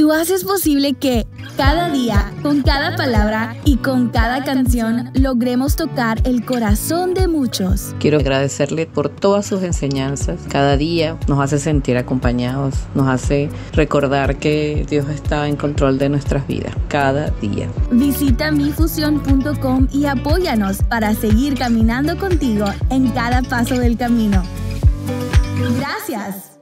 Tú haces posible que cada día, con cada palabra y con cada canción, logremos tocar el corazón de muchos. Quiero agradecerle por todas sus enseñanzas. Cada día nos hace sentir acompañados, nos hace recordar que Dios está en control de nuestras vidas, cada día. Visita mifusión.com y apóyanos para seguir caminando contigo en cada paso del camino. Gracias.